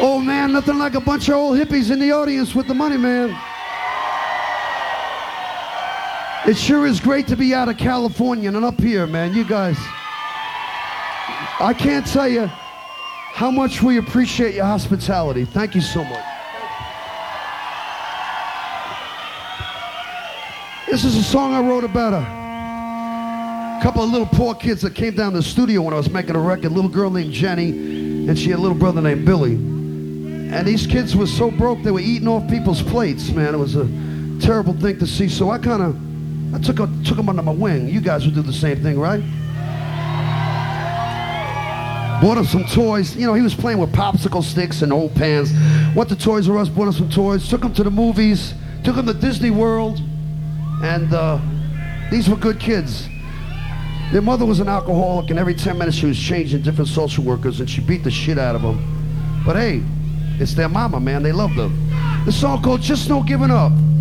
Oh man, nothing like a bunch of old hippies in the audience with the money, man. It sure is great to be out of California and up here, man. You guys, I can't tell you how much we appreciate your hospitality. Thank you so much. This is a song I wrote about a couple of little poor kids that came down to the studio when I was making a record. A little girl named Jenny, and she had a little brother named Billy. And these kids were so broke, they were eating off people's plates, man. It was a terrible thing to see. So I took them under my wing. You guys would do the same thing, right? Bought him some toys. You know, he was playing with popsicle sticks and old pans. Went to Toys R Us, bought him some toys. Took him to the movies. Took him to Disney World. And these were good kids. Their mother was an alcoholic, and every 10 minutes she was changing different social workers, and she beat the shit out of them. But hey, it's their mama, man. They loved them. This song called Just No Giving Up.